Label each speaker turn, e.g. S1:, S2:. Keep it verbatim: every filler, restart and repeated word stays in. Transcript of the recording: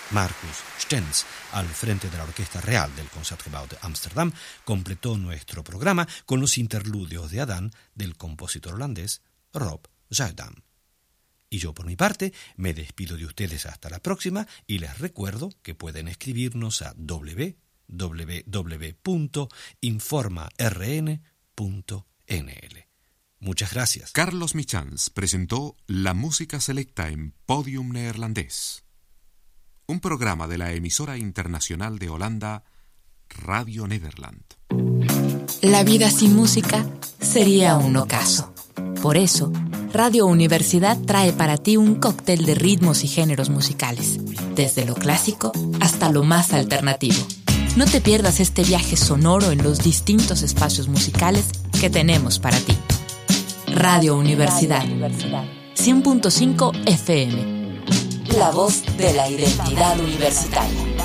S1: Marcus Stenz, al frente de la Orquesta Real del Concertgebouw de Ámsterdam, completó nuestro programa con los interludios de Adán del compositor holandés Rob Zuidam. Y yo, por mi parte, me despido de ustedes hasta la próxima y les recuerdo que pueden escribirnos a doble u doble u doble u punto informa r n punto n l. Muchas gracias.
S2: Carlos Michans presentó la música selecta en Podium Neerlandés, un programa de la emisora internacional de Holanda, Radio Nederland.
S3: La vida sin música sería un ocaso. Por eso, Radio Universidad trae para ti un cóctel de ritmos y géneros musicales, desde lo clásico hasta lo más alternativo. No te pierdas este viaje sonoro en los distintos espacios musicales que tenemos para ti. Radio Universidad, cien punto cinco F M. La voz de la identidad universitaria.